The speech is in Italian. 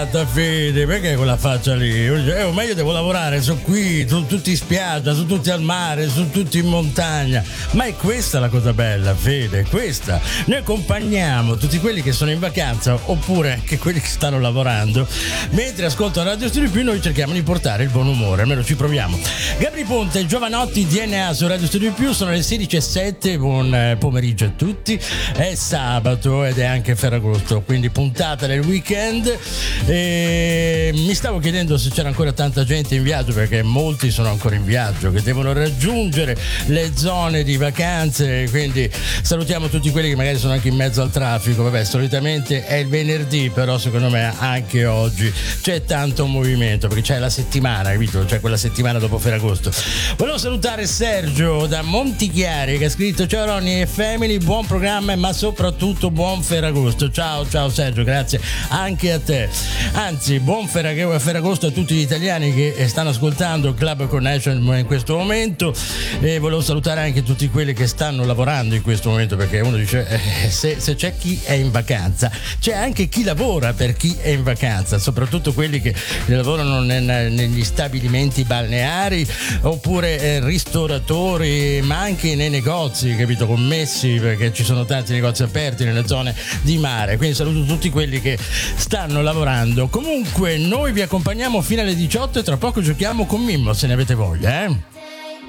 Fede, perché quella faccia lì? Ma io devo lavorare, sono qui, sono tutti in spiaggia, sono tutti al mare, sono tutti in montagna. Ma è questa la cosa bella, Fede, è questa. Noi accompagniamo tutti quelli che sono in vacanza oppure anche quelli che stanno lavorando. Mentre ascoltano Radio Studio Più, noi cerchiamo di portare il buon umore, almeno ci proviamo. Gabri Ponte, Giovanotti, DNA su Radio Studio Più, sono le 16:07, buon pomeriggio a tutti. È sabato ed è anche Ferragosto, quindi puntata del weekend. E mi stavo chiedendo se c'era ancora tanta gente in viaggio, perché molti sono ancora in viaggio, che devono raggiungere le zone di vacanze, quindi salutiamo tutti quelli che magari sono anche in mezzo al traffico. Vabbè, solitamente è il venerdì, però secondo me anche oggi c'è tanto movimento, perché c'è la settimana, capito? C'è quella settimana dopo Ferragosto. Volevo salutare Sergio da Montichiari che ha scritto: ciao Ronny e Family, buon programma ma soprattutto buon Ferragosto. Ciao Sergio, grazie anche a te. Anzi, buon Ferragosto a tutti gli italiani che stanno ascoltando Club Connection in questo momento, e volevo salutare anche tutti quelli che stanno lavorando in questo momento, perché uno dice se c'è chi è in vacanza, c'è anche chi lavora per chi è in vacanza, soprattutto quelli che lavorano negli stabilimenti balneari oppure ristoratori, ma anche nei negozi, capito, commessi, perché ci sono tanti negozi aperti nelle zone di mare, quindi saluto tutti quelli che stanno lavorando. Comunque noi vi accompagniamo fino alle 18 e tra poco giochiamo con Mimmo, se ne avete voglia,